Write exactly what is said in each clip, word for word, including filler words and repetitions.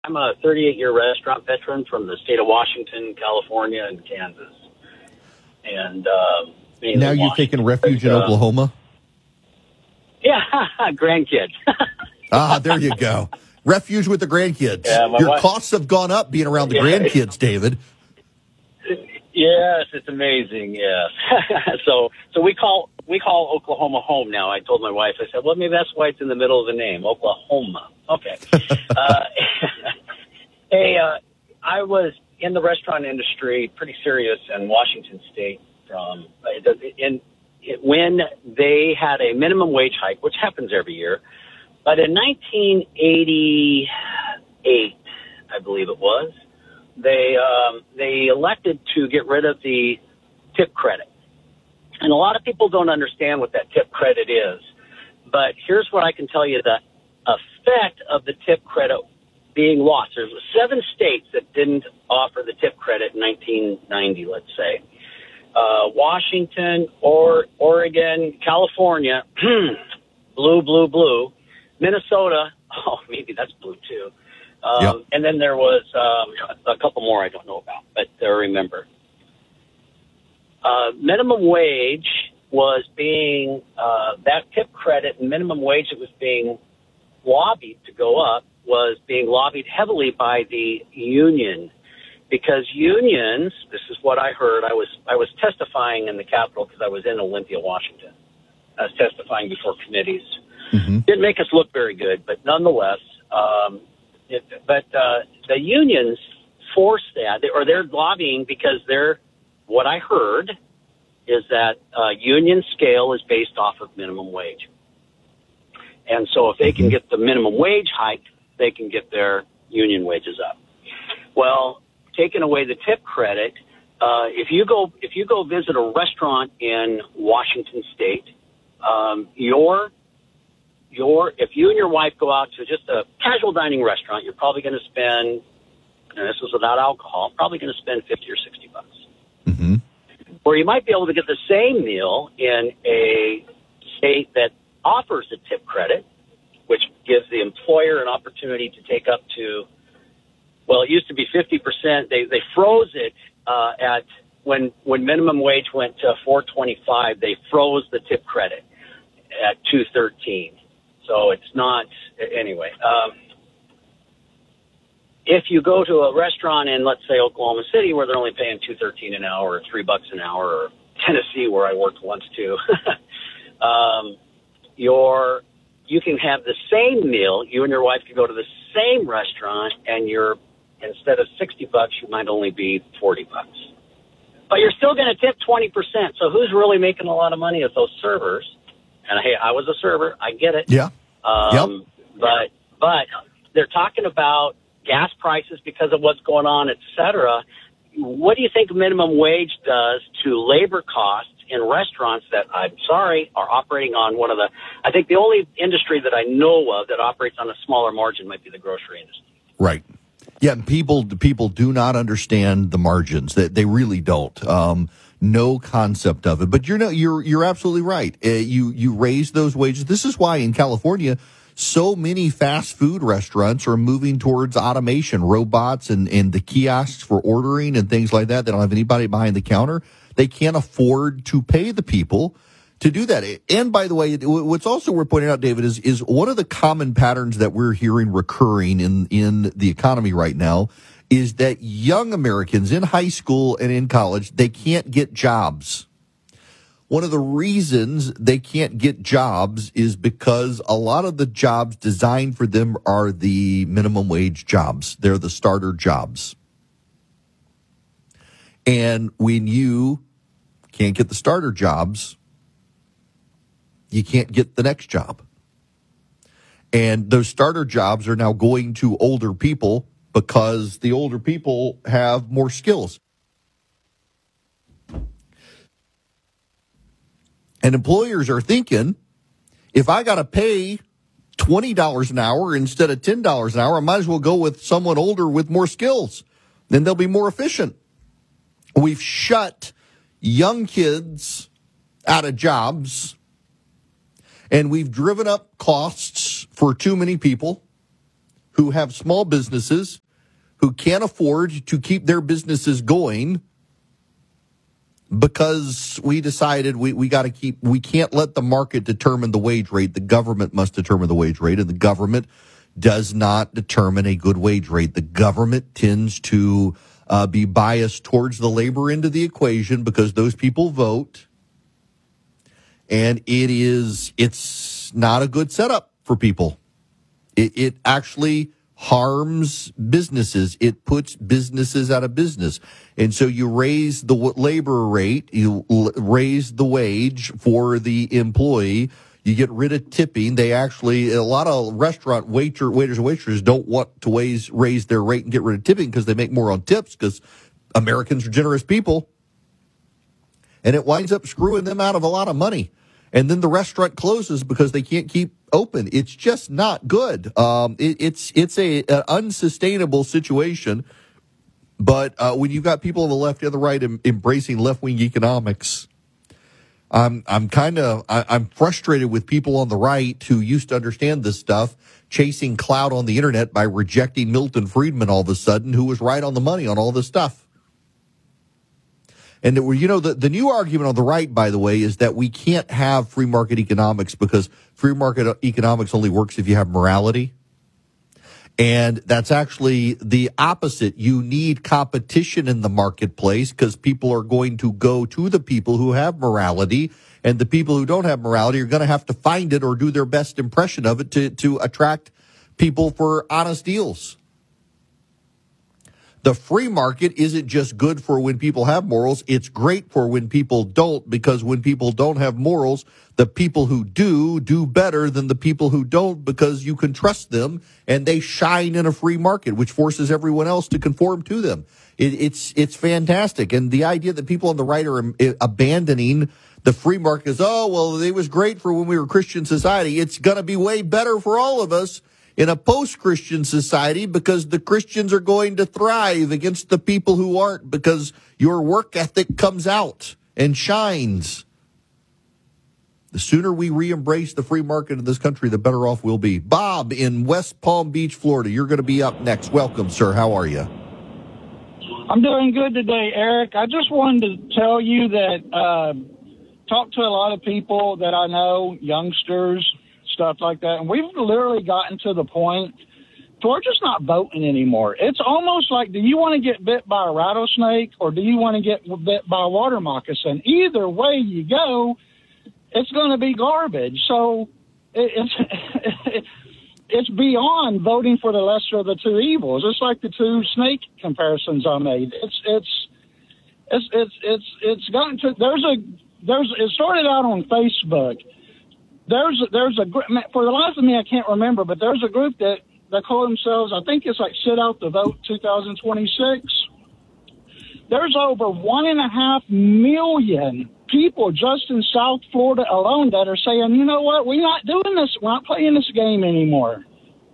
I'm a thirty-eight-year restaurant veteran from the state of Washington, California, and Kansas. And um, now you're taking refuge in uh, Oklahoma? Yeah, grandkids. Ah, there you go. Refuge with the grandkids. Yeah, Your wife, costs have gone up being around the yeah, grandkids, David. Yes, it's amazing. Yes. so, so we call we call Oklahoma home now. I told my wife. I said, well, maybe that's why it's in the middle of the name, Oklahoma. Okay. uh, hey, uh, I was in the restaurant industry, pretty serious in Washington State. From in when they had a minimum wage hike, which happens every year, but in nineteen eighty-eight, I believe it was. They um, they elected to get rid of the tip credit. And a lot of people don't understand what that tip credit is. But here's what I can tell you, the effect of the tip credit being lost. There's seven states that didn't offer the tip credit in nineteen ninety, let's say. Uh, Washington, or Oregon, California, blue, blue, blue. Minnesota, oh, maybe that's blue too. Um, yep. And then there was um, a couple more I don't know about, but I remember. Uh, minimum wage was being, uh, that tip credit and minimum wage that was being lobbied to go up was being lobbied heavily by the union. Because unions, this is what I heard, I was I was testifying in the Capitol because I was in Olympia, Washington. I was testifying before committees. Mm-hmm. Didn't make us look very good, but nonetheless, um, It, but uh, the unions force that, or they're lobbying because they're, what I heard is that uh, union scale is based off of minimum wage. And so if they can get the minimum wage hiked, they can get their union wages up. Well, taking away the tip credit, uh, if you go if you go visit a restaurant in Washington State, um, your Your, if you and your wife go out to just a casual dining restaurant, you're probably going to spend, and this was without alcohol, probably going to spend fifty or sixty bucks. Mm-hmm. Or you might be able to get the same meal in a state that offers a tip credit, which gives the employer an opportunity to take up to, well, it used to be fifty percent. They they froze it uh, at, when when minimum wage went to four twenty-five, they froze the tip credit at two thirteen. So it's not, anyway. Um, if you go to a restaurant in, let's say, Oklahoma City, where they're only paying two thirteen an hour or three bucks an hour, or Tennessee, where I worked once too, um, your you can have the same meal. You and your wife can go to the same restaurant, and you're instead of sixty bucks, you might only be forty bucks. But you're still going to tip twenty percent. So who's really making a lot of money? Is those servers. And hey, I was a server. I get it. Yeah. Um, yep. But but they're talking about gas prices because of what's going on, et cetera. What do you think minimum wage does to labor costs in restaurants that, I'm sorry, are operating on one of the, I think the only industry that I know of that operates on a smaller margin might be the grocery industry. Right. Yeah, people people do not understand the margins. They, they really don't. Um, no concept of it. But you're no, you're you're absolutely right. Uh, you you raise those wages. This is why in California, so many fast food restaurants are moving towards automation, robots, and and the kiosks for ordering and things like that. They don't have anybody behind the counter. They can't afford to pay the people to do that. And by the way, what's also worth pointing out, David, is is one of the common patterns that we're hearing recurring in in the economy right now is that young Americans in high school and in college, they can't get jobs. One of the reasons they can't get jobs is because a lot of the jobs designed for them are the minimum wage jobs. They're the starter jobs. And when you can't get the starter jobs, you can't get the next job. And those starter jobs are now going to older people because the older people have more skills. And employers are thinking, if I got to pay twenty dollars an hour instead of ten dollars an hour, I might as well go with someone older with more skills. Then they'll be more efficient. We've shut young kids out of jobs, and we've driven up costs for too many people. who have small businesses, who can't afford to keep their businesses going because we decided we, we got to keep, we can't let the market determine the wage rate. The government must determine the wage rate, and the government does not determine a good wage rate. The government tends to uh, be biased towards the labor end of the equation because those people vote. And it is, it's not a good setup for people. It, it actually harms businesses. It puts businesses out of business. And so you raise the labor rate, you l- raise the wage for the employee, you get rid of tipping. They actually, a lot of restaurant waiter, waiters and waitresses don't want to raise, raise their rate and get rid of tipping because they make more on tips because Americans are generous people. And it winds up screwing them out of a lot of money. And then the restaurant closes because they can't keep open. It's just not good. Um, it, it's it's a an unsustainable situation. But uh, when you've got people on the left and the right em- embracing left wing economics, I'm I'm kind of I'm frustrated with people on the right who used to understand this stuff, chasing clout on the internet by rejecting Milton Friedman all of a sudden, who was right on the money on all this stuff. And, you know, the, the new argument on the right, by the way, is that we can't have free market economics because free market economics only works if you have morality. And that's actually the opposite. You need competition in the marketplace because people are going to go to the people who have morality, and the people who don't have morality are going to have to find it or do their best impression of it to, to attract people for honest deals. The free market isn't just good for when people have morals. It's great for when people don't, because when people don't have morals, the people who do do better than the people who don't because you can trust them and they shine in a free market, which forces everyone else to conform to them. It, it's it's fantastic. And the idea that people on the right are abandoning the free market is, oh, well, it was great for when we were Christian society. It's going to be way better for all of us in a post-Christian society because the Christians are going to thrive against the people who aren't because your work ethic comes out and shines. The sooner we re-embrace the free market in this country, the better off we'll be. Bob in West Palm Beach, Florida, you're going to be up next. Welcome, sir. How are you? I'm doing good today, Eric. I just wanted to tell you that uh, talk to a lot of people that I know, youngsters, stuff like that, and we've literally gotten to the point where we're just not voting anymore. It's almost like, do you want to get bit by a rattlesnake or do you want to get bit by a water moccasin? Either way you go, it's going to be garbage. So it's it's beyond voting for the lesser of the two evils. It's like the two snake comparisons I made. It's it's it's it's it's it's gotten to there's a there's it started out on Facebook. There's there's a for the life of me I can't remember, but there's a group that they call themselves, I think it's like Sit Out the Vote twenty twenty-six. There's over one and a half million people just in South Florida alone that are saying, you know what, we're not doing this, we're not playing this game anymore.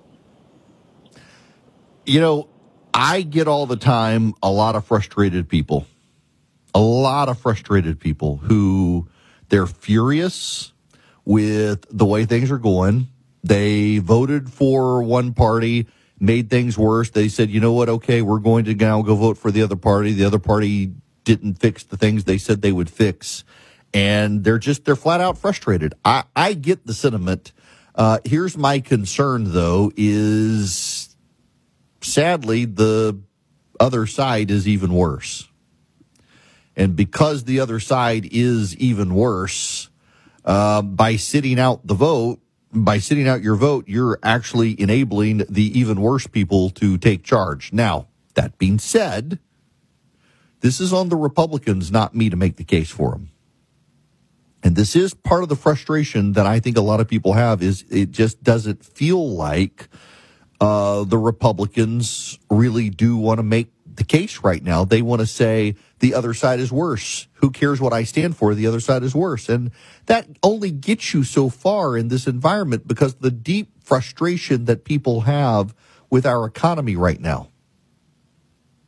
You know, I get all the time a lot of frustrated people, a lot of frustrated people who they're furious with the way things are going. They voted for one party, made things worse. They said, you know what, okay, we're going to now go vote for the other party. The other party didn't fix the things they said they would fix. And they're just, they're flat out frustrated. I, I get the sentiment. Uh, here's my concern, though, is sadly the other side is even worse. And because the other side is even worse, uh, by sitting out the vote, by sitting out your vote, you're actually enabling the even worse people to take charge. Now, that being said, this is on the Republicans, not me, to make the case for them. And this is part of the frustration that I think a lot of people have, is it just doesn't feel like uh, the Republicans really do want to make the case right now. They want to say the other side is worse. Who cares what I stand for? The other side is worse. And that only gets you so far in this environment because the deep frustration that people have with our economy right now.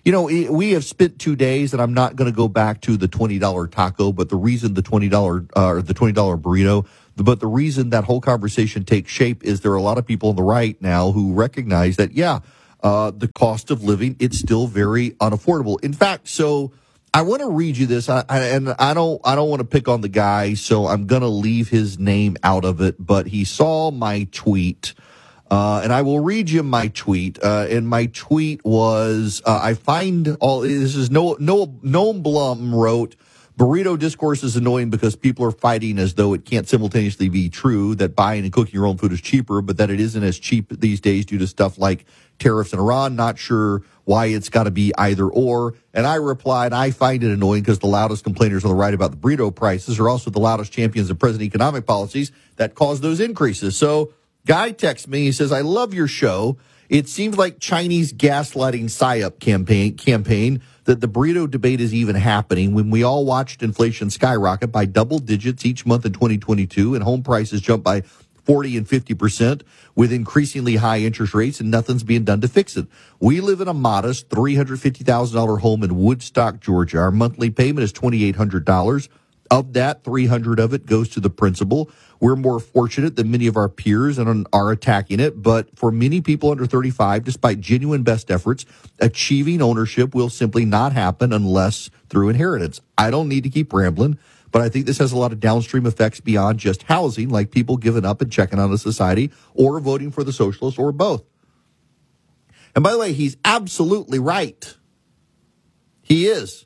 You know, we have spent two days, and I'm not going to go back to the twenty dollar taco, but the reason the twenty dollar uh, or the twenty dollar burrito, but the reason that whole conversation takes shape is there are a lot of people on the right now who recognize that, yeah, uh, the cost of living, it's still very unaffordable. In fact, so I want to read you this, I, I, and I don't, I don't want to pick on the guy, so I'm going to leave his name out of it, but he saw my tweet. Uh, and I will read you my tweet. Uh, and my tweet was, uh, I find all, this is no, no, Noam Blum wrote, burrito discourse is annoying because people are fighting as though it can't simultaneously be true that buying and cooking your own food is cheaper, but that it isn't as cheap these days due to stuff like tariffs in Iran. Not sure why it's got to be either or. And I replied, I find it annoying because the loudest complainers on the right about the burrito prices are also the loudest champions of present economic policies that cause those increases. So, guy texts me, he says, I love your show. It seems like Chinese gaslighting psyop campaign campaign that the burrito debate is even happening when we all watched inflation skyrocket by double digits each month in twenty twenty-two and home prices jump by forty and fifty percent with increasingly high interest rates and nothing's being done to fix it. We live in a modest three hundred fifty thousand dollars home in Woodstock, Georgia. Our monthly payment is two thousand eight hundred dollars. Of that, three hundred dollars of it goes to the principal. We're more fortunate than many of our peers and are attacking it. But for many people under thirty-five, despite genuine best efforts, achieving ownership will simply not happen unless through inheritance. I don't need to keep rambling, but I think this has a lot of downstream effects beyond just housing, like people giving up and checking out of society or voting for the socialists or both. And by the way, he's absolutely right. He is.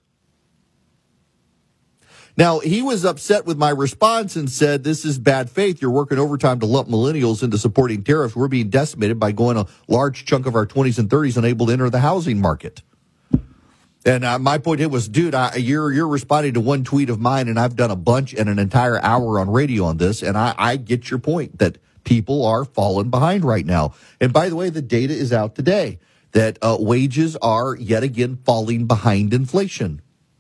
Now, he was upset with my response and said, this is bad faith. You're working overtime to lump millennials into supporting tariffs. We're being decimated by going a large chunk of our twenties and thirties unable to enter the housing market. And uh, my point it was, dude, I, you're you're responding to one tweet of mine, and I've done a bunch and an entire hour on radio on this, and I, I get your point that people are falling behind right now. And by the way, the data is out today that uh, wages are yet again falling behind inflation.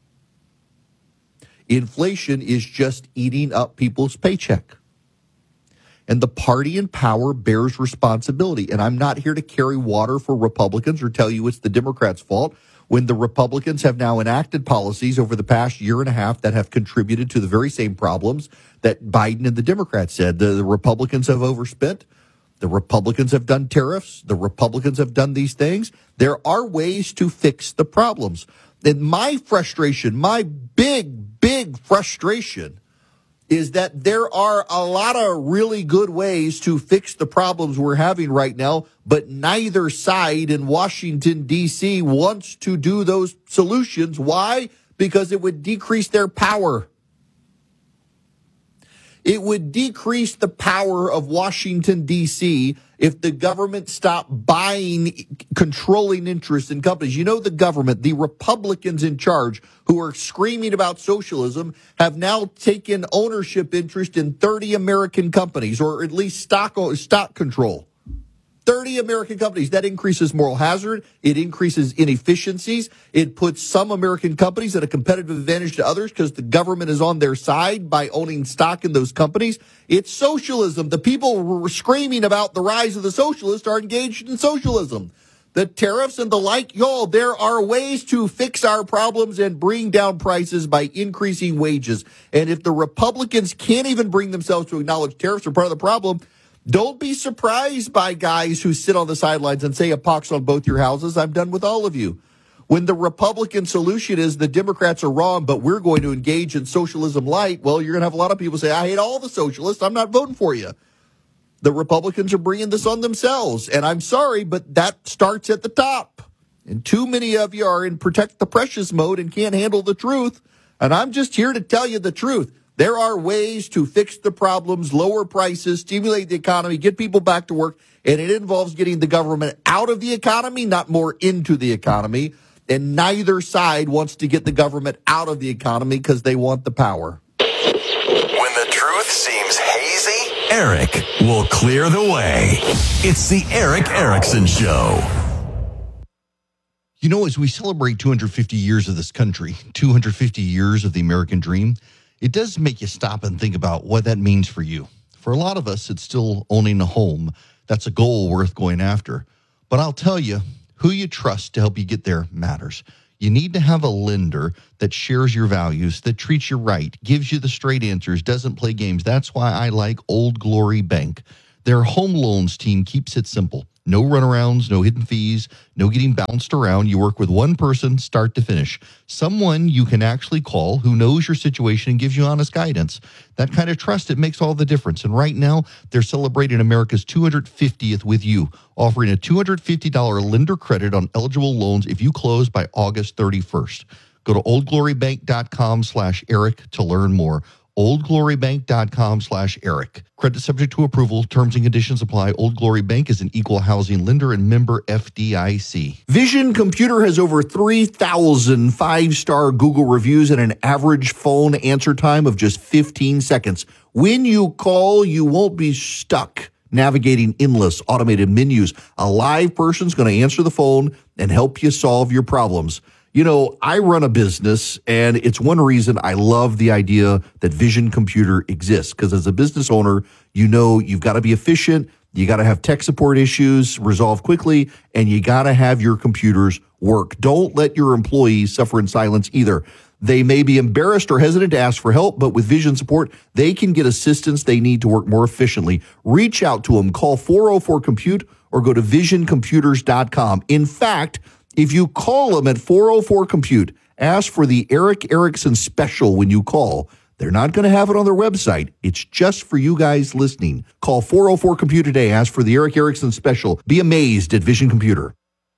Inflation is just eating up people's paycheck. And the party in power bears responsibility. And I'm not here to carry water for Republicans or tell you it's the Democrats' fault when the Republicans have now enacted policies over the past year and a half that have contributed to the very same problems that Biden and the Democrats said. The, the Republicans have overspent. The Republicans have done tariffs. The Republicans have done these things. There are ways to fix the problems. And my frustration, my big, big frustration is that there are a lot of really good ways to fix the problems we're having right now, but neither side in Washington, D C wants to do those solutions. Why? Because it would decrease their power. It would decrease the power of Washington, D C if the government stopped buying controlling interest in companies. You know, the government, the Republicans in charge who are screaming about socialism have now taken ownership interest in thirty American companies, or at least stock, stock control. thirty American companies. That increases moral hazard. It increases inefficiencies. It puts some American companies at a competitive advantage to others because the government is on their side by owning stock in those companies. It's socialism. The people who were screaming about the rise of the socialists are engaged in socialism. The tariffs and the like, y'all, there are ways to fix our problems and bring down prices by increasing wages. And if the Republicans can't even bring themselves to acknowledge tariffs are part of the problem, don't be surprised by guys who sit on the sidelines and say a pox on both your houses. I'm done with all of you. When the Republican solution is the Democrats are wrong, but we're going to engage in socialism light, well, you're going to have a lot of people say, I hate all the socialists. I'm not voting for you. The Republicans are bringing this on themselves. And I'm sorry, but that starts at the top. And too many of you are in protect the precious mode and can't handle the truth. And I'm just here to tell you the truth. There are ways to fix the problems, lower prices, stimulate the economy, get people back to work, and it involves getting the government out of the economy, not more into the economy. And neither side wants to get the government out of the economy because they want the power. When the truth seems hazy, Eric will clear the way. It's the Erick Erickson Show. You know, as we celebrate two hundred fifty years of this country, two hundred fifty years of the American dream, it does make you stop and think about what that means for you. For a lot of us, it's still owning a home. That's a goal worth going after. But I'll tell you, Who you trust to help you get there matters. You need to have a lender that shares your values, that treats you right, gives you the straight answers, doesn't play games. That's why I like Old Glory Bank. Their home loans team keeps it simple. No runarounds, no hidden fees, no getting bounced around. You work with one person, start to finish. Someone you can actually call who knows your situation and gives you honest guidance. That kind of trust, it makes all the difference. And right now, they're celebrating America's two hundred fiftieth with you, offering a two hundred fifty dollars lender credit on eligible loans if you close by August thirty-first. Go to oldglorybank.com slash Eric to learn more. oldglorybank.com slash Eric. Credit subject to approval. Terms and conditions apply. Old Glory Bank is an equal housing lender and member F D I C. Vision Computer has over three thousand five-star Google reviews and an average phone answer time of just fifteen seconds. When you call, you won't be stuck navigating endless automated menus. A live person's going to answer the phone and help you solve your problems. You know, I run a business, and it's one reason I love the idea that Vision Computer exists, because as a business owner, you know you've got to be efficient, you got to have tech support issues resolved quickly, and you got to have your computers work. Don't let your employees suffer in silence either. They may be embarrassed or hesitant to ask for help, but with Vision support, they can get assistance they need to work more efficiently. Reach out to them. Call four oh four compute or go to vision computers dot com. In fact, if you call them at four oh four compute, ask for the Eric Erickson special when you call. They're not going to have it on their website. It's just for you guys listening. Call four oh four compute today. Ask for the Eric Erickson special. Be amazed at Vision Computer.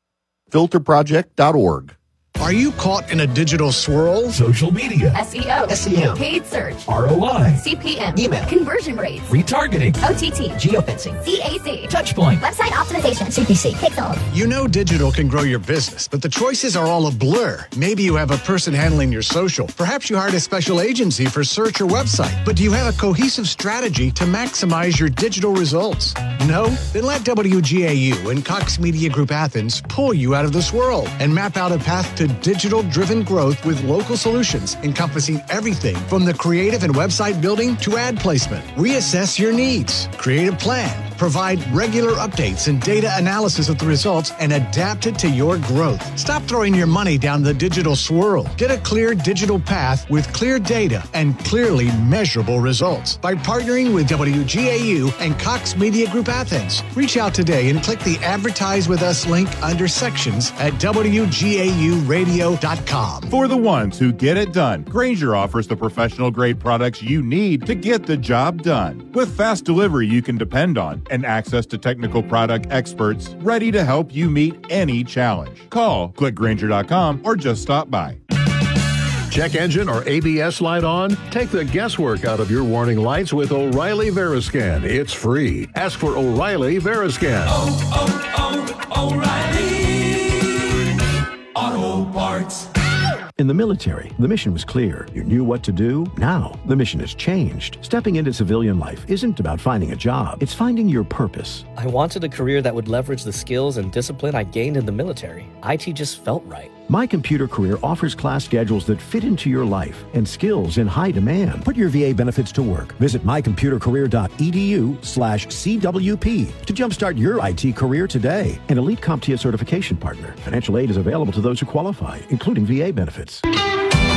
filter project dot org. Are you caught in a digital swirl? Social media, S E O, S E M, paid search, R O I, C P M, email, conversion rates, retargeting, O T T, geofencing, C A C, touchpoint, website optimization, C P C, pixels. You know digital can grow your business, but the choices are all a blur. Maybe you have a person handling your social. Perhaps you hired a special agency for search or website. But do you have a cohesive strategy to maximize your digital results? No? Then let W G A U and Cox Media Group Athens pull you out of the swirl and map out a path to digital-driven growth with local solutions encompassing everything from the creative and website building to ad placement. Reassess your needs, create a plan, provide regular updates and data analysis of the results, and adapt it to your growth. Stop throwing your money down the digital swirl. Get a clear digital path with clear data and clearly measurable results by partnering with W G A U and Cox Media Group Athens. Reach out today and click the Advertise with Us link under sections at W G A U radio dot com. For the ones who get it done, Grainger offers the professional-grade products you need to get the job done. With fast delivery you can depend on and access to technical product experts ready to help you meet any challenge. Call, click Grainger dot com, or just stop by. Check engine or A B S light on? Take the guesswork out of your warning lights with O'Reilly Veriscan. It's free. Ask for O'Reilly Veriscan. Oh, oh, oh, O'Reilly Auto Parts. In the military, the mission was clear. You knew what to do. Now, the mission has changed. Stepping into civilian life isn't about finding a job. It's finding your purpose. I wanted a career that would leverage the skills and discipline I gained in the military. I T just felt right. My Computer Career offers class schedules that fit into your life and skills in high demand. Put your V A benefits to work. Visit mycomputercareer.edu slash CWP to jumpstart your I T career today. An elite CompTIA certification partner. Financial aid is available to those who qualify, including V A benefits.